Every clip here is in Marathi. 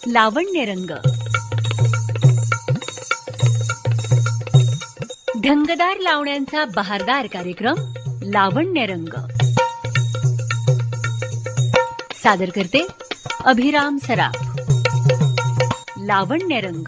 लावण्यरंग, ढंगदार लावण्यांचा बहारदार कार्यक्रम लावण्यरंग सादर करते अभिराम सराफ. लावण्यरंग.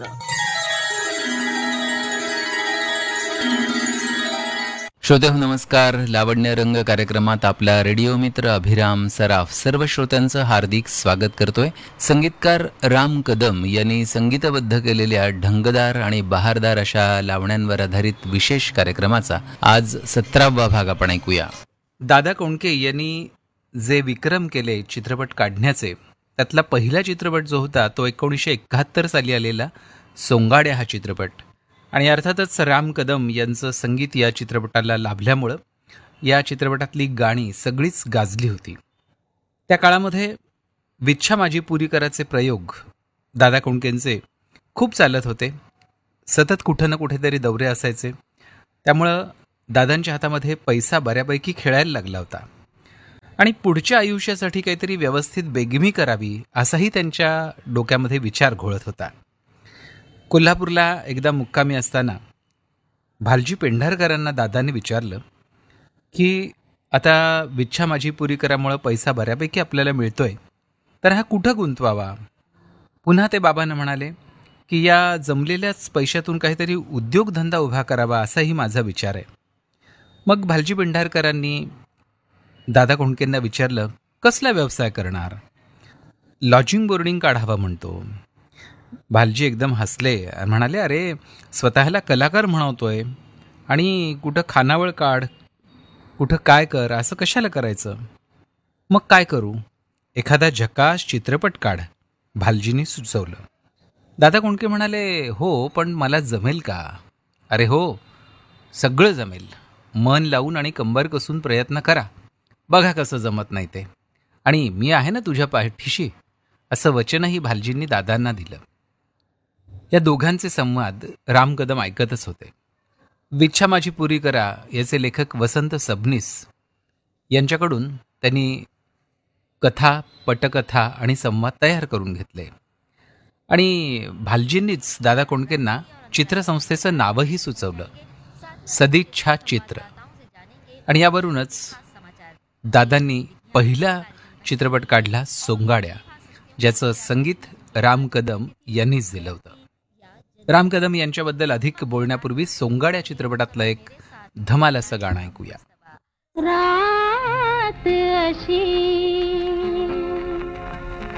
श्रोते हो नमस्कार. लावण्यरंग कार्यक्रमात आपला रेडिओ मित्र अभिराम सराफ सर्व श्रोत्यांचं हार्दिक स्वागत करतोय. संगीतकार राम कदम यांनी संगीतबद्ध केलेल्या ढंगदार आणि बहारदार अशा लावण्यांवर आधारित विशेष कार्यक्रमाचा आज 17वा भाग आपण ऐकूया. दादा कोंडके यांनी जे विक्रम केले चित्रपट काढण्याचे, त्यातला पहिला चित्रपट जो होता तो 1971 साली आलेला सोंगाड्या हा चित्रपट. आणि अर्थातच राम कदम यांचं संगीत या चित्रपटाला लाभल्यामुळं या चित्रपटातली गाणी सगळीच गाजली होती. त्या काळामध्ये विच्छा माझी पुरी कराचे प्रयोग दादा कोंडकेंचे खूप चालत होते. सतत कुठं ना कुठेतरी दौरे असायचे. त्यामुळं दादांच्या हातामध्ये पैसा बऱ्यापैकी खेळायला लागला होता. आणि पुढच्या आयुष्यासाठी काहीतरी व्यवस्थित बेगमी करावी असाही त्यांच्या डोक्यामध्ये विचार घोळत होता. कोल्हापूरला एकदा मुक्कामी असताना भालजी पेंढारकरांना दादांनी विचारलं की आता विच्छा माझी पुरी करामुळं पैसा बऱ्यापैकी आपल्याला मिळतोय, तर हा कुठं गुंतवावा. पुन्हा ते बाबांना म्हणाले की या जमलेल्याच पैशातून काहीतरी उद्योगधंदा उभा करावा असाही माझा विचार आहे. मग भालजी पेंढारकरांनी दादा कोंडकेंना विचारलं, कसला व्यवसाय करणार. लॉजिंग बोर्डिंग काढावा म्हणतो. भालजी एकदम हसले आणि म्हणाले, अरे स्वतःला कलाकार म्हणवतोय आणि कुठं खानावळ काढ, कुठं काय कर, असं कशाला करायचं. मग काय करू. एखादा झकास चित्रपट काढ, भालजींनी सुचवलं. दादा कोंडके म्हणाले, हो पण मला जमेल का. अरे हो, सगळं जमेल. मन लावून आणि कंबर कसून प्रयत्न करा, बघा कसं जमत नाही ते. आणि मी आहे ना तुझ्या पाठीशी, असं वचनही भालजींनी दादांना दिलं. या दोघांचे संवाद राम कदम ऐकतच होते. विच्छा माझी पुरी करा याचे लेखक वसंत सबनीस यांच्याकडून त्यांनी कथा, पटकथा आणि संवाद तयार करून घेतले. आणि भालजींनीच दादा कोंडकेंना चित्रसंस्थेचं नावही सुचवलं, सदिच्छा चित्र. आणि यावरूनच दादांनी पहिला चित्रपट काढला सोंगाड्या, ज्याचं संगीत राम कदम यांनीच दिलं होतं. राम कदम यांच्याबद्दल अधिक बोलण्यापूर्वी सोंगाड्या चित्रपटातलं एक धमाल असं गाणं ऐकूया. रात अशी